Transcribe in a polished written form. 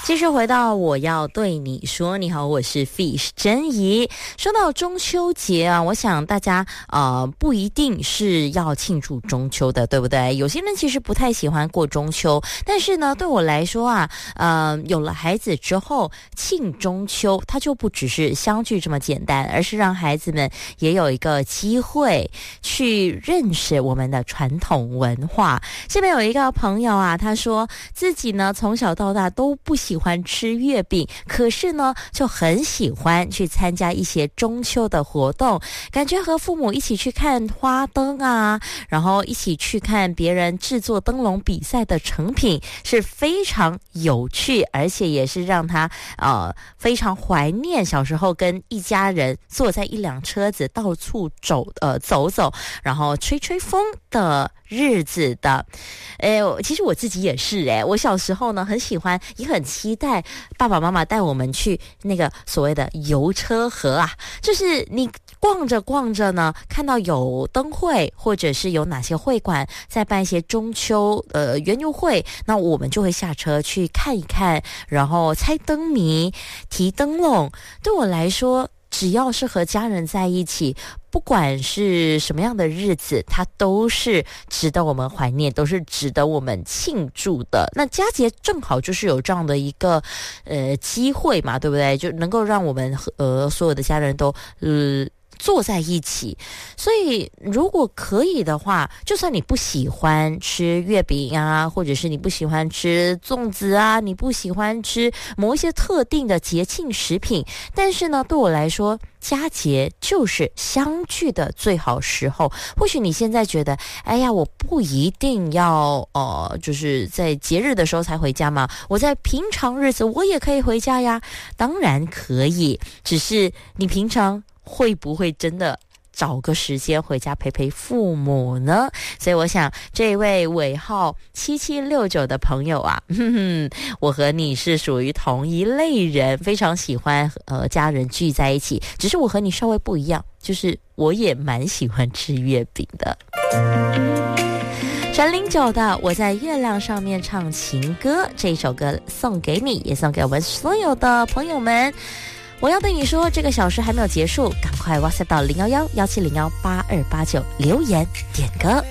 继续回到我要对你说，你好，我是 Fish 珍怡。说到中秋节啊，我想大家不一定是要庆祝中秋的，对不对？有些人其实不太喜欢过中秋，但是呢，对我来说啊，有了孩子之后，庆中秋它就不只是相聚这么简单，而是让孩子们也有一个机会去认识我们的传统文化。这边有一个朋友啊，他说自己呢从小到大都不喜欢吃月饼，可是呢就很喜欢去参加一些中秋的活动，感觉和父母一起去看花灯啊，然后一起去看别人制作灯笼比赛的成品是非常有趣，而且也是让他非常怀念小时候跟一家人坐在一辆车子到处走走，然后吹吹风的日子的。其实我自己也是我小时候呢很喜欢，也很期待爸爸妈妈带我们去那个所谓的游车河啊，就是你逛着逛着呢，看到有灯会或者是有哪些会馆在办一些中秋园游会，那我们就会下车去看一看，然后猜灯谜、提灯笼。对我来说，只要是和家人在一起，不管是什么样的日子，它都是值得我们怀念，都是值得我们庆祝的。那佳节正好就是有这样的一个机会嘛，对不对？就能够让我们所有的家人都坐在一起。所以如果可以的话，就算你不喜欢吃月饼啊，或者是你不喜欢吃粽子啊，你不喜欢吃某一些特定的节庆食品，但是呢，对我来说，佳节就是相聚的最好时候。或许你现在觉得，哎呀，我不一定要就是在节日的时候才回家嘛，我在平常日子我也可以回家呀。当然可以，只是你平常会不会真的找个时间回家陪陪父母呢？所以我想这一位尾号7769的朋友啊，我和你是属于同一类人，非常喜欢家人聚在一起，只是我和你稍微不一样，就是我也蛮喜欢吃月饼的。陈零九的我在月亮上面唱情歌，这一首歌送给你，也送给我们所有的朋友们。我要对你说，这个小时还没有结束，赶快 WhatsApp 到011-1701-8289留言点歌。